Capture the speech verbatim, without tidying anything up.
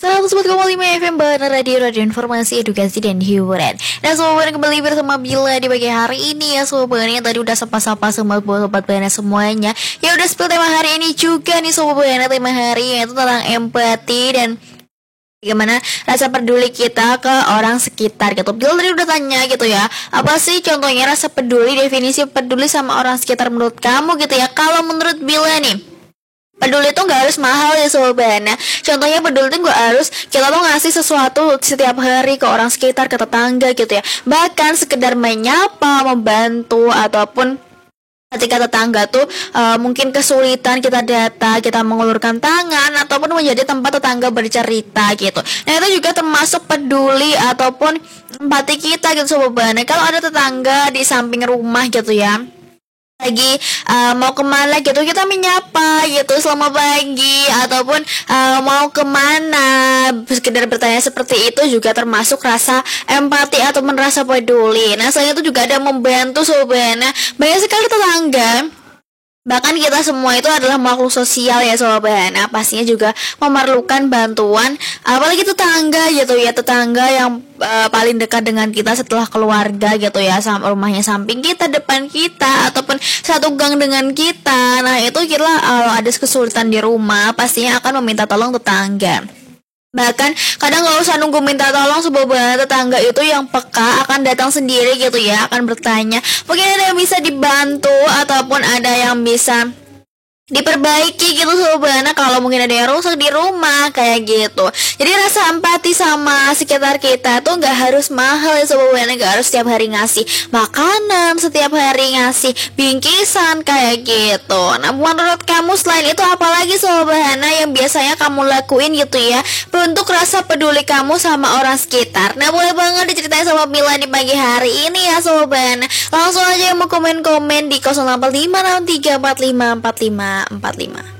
seratus koma lima F M Bana Radio, Radio Informasi, Edukasi, dan Hiburan. Nah Sobat Bana, kembali bersama Bila di pagi hari ini ya Sobat Bana. Yang tadi udah sapa-sapa semua buat Sobat Bana semuanya. Ya udah spill tema hari ini juga nih Sobat Bana. Tema hari yaitu tentang empati dan bagaimana rasa peduli kita ke orang sekitar gitu. Bila tadi udah tanya gitu ya, apa sih contohnya rasa peduli, definisi peduli sama orang sekitar menurut kamu gitu ya. Kalau menurut Bila nih, peduli itu gak harus mahal ya Sobat Bana. Contohnya peduli itu gak harus kita tuh ngasih sesuatu setiap hari ke orang sekitar, ke tetangga gitu ya. Bahkan sekedar menyapa, membantu, ataupun ketika tetangga tuh uh, mungkin kesulitan, kita data, kita mengulurkan tangan, ataupun menjadi tempat tetangga bercerita gitu. Nah itu juga termasuk peduli ataupun empati kita gitu Sobat Bana. Kalau ada tetangga di samping rumah gitu ya, lagi uh, mau kemana gitu, kita menyapa gitu, selamat pagi, ataupun uh, mau kemana, sekedar bertanya seperti itu juga termasuk rasa empati atau merasa peduli. Nah selain itu juga ada membantu Sobat Bana. Banyak sekali tetangga, bahkan kita semua itu adalah makhluk sosial ya Sobat Bana, pastinya juga memerlukan bantuan, apalagi tetangga gitu ya, tetangga yang uh, paling dekat dengan kita setelah keluarga gitu ya, sama rumahnya samping kita, depan kita, ataupun satu gang dengan kita. Nah itu kita kalau uh, ada kesulitan di rumah pastinya akan meminta tolong tetangga. Bahkan kadang gak usah nunggu minta tolong, Sobat Bana, tetangga itu yang peka akan datang sendiri gitu ya, akan bertanya mungkin ada yang bisa dibantu ataupun ada yang bisa diperbaiki gitu Sobat Bana, kalau mungkin ada yang rusak di rumah kayak gitu. Jadi rasa empati sama sekitar kita tuh gak harus mahal ya Sobat Bana, gak harus setiap hari ngasih makanan, setiap hari ngasih bingkisan kayak gitu. Nah menurut kamu selain itu apalagi Sobat Bana yang biasanya kamu lakuin gitu ya untuk rasa peduli kamu sama orang sekitar? Nah boleh banget diceritain sama Mila di pagi hari ini ya Sobat Bana. Langsung aja yang mau komen-komen di nol delapan lima enam tiga empat lima empat lima empat lima.